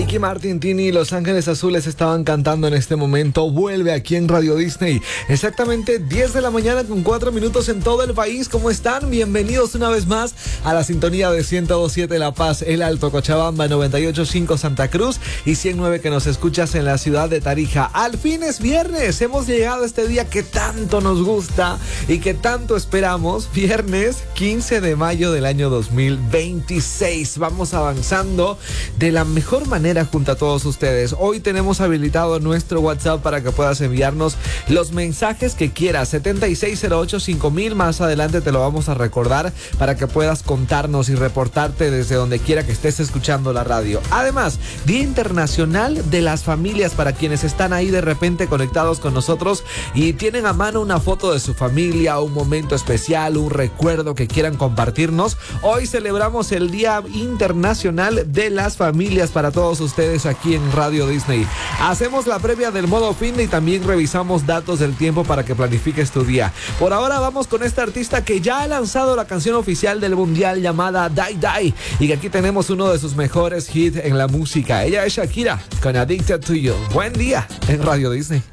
Ricky Martin, Tini y Los Ángeles Azules estaban cantando en este momento. Vuelve aquí en Radio Disney. Exactamente 10 de la mañana con 4 minutos en todo el país. ¿Cómo están? Bienvenidos una vez más a la sintonía de 102.7 La Paz, El Alto, Cochabamba, 98.5 Santa Cruz y 109 que nos escuchas en la ciudad de Tarija. Al fin es viernes. Hemos llegado a este día que tanto nos gusta y que tanto esperamos. Viernes 15 de mayo del año 2026. Vamos avanzando de la mejor manera junto a todos ustedes. Hoy tenemos habilitado nuestro WhatsApp para que puedas enviarnos los mensajes que quieras. 76085000. Más adelante te lo vamos a recordar para que puedas contarnos y reportarte desde donde quiera que estés escuchando la radio. Además, Día Internacional de las Familias, para quienes están ahí de repente conectados con nosotros y tienen a mano una foto de su familia, un momento especial, un recuerdo que quieran compartirnos. Hoy celebramos el Día Internacional de las Familias para todos ustedes aquí en Radio Disney. Hacemos la previa del modo fin de y también revisamos datos del tiempo para que planifiques tu día. Por ahora vamos con esta artista que ya ha lanzado la canción oficial del mundial llamada Die Die y que aquí tenemos uno de sus mejores hits en la música. Ella es Shakira con Addicted to You. Buen día en Radio Disney.